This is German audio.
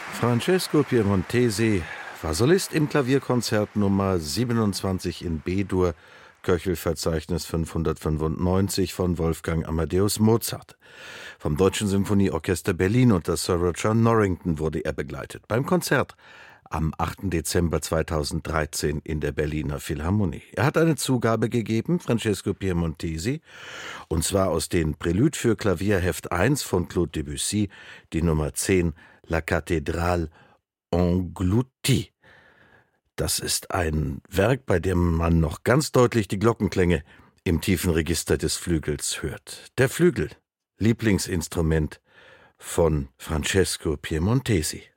Francesco Piemontesi war Solist im Klavierkonzert Nummer 27 in B-Dur, Köchelverzeichnis 595 von Wolfgang Amadeus Mozart. Vom Deutschen Symphonieorchester Berlin unter Sir Roger Norrington wurde er begleitet. Beim Konzert am 8. Dezember 2013 in der Berliner Philharmonie. Er hat eine Zugabe gegeben, Francesco Piemontesi, und zwar aus den Prelude für Klavier Heft 1 von Claude Debussy, die Nummer 10, La Cathédrale engloutie. Das ist ein Werk, bei dem man noch ganz deutlich die Glockenklänge im tiefen Register des Flügels hört. Der Flügel, Lieblingsinstrument von Francesco Piemontesi.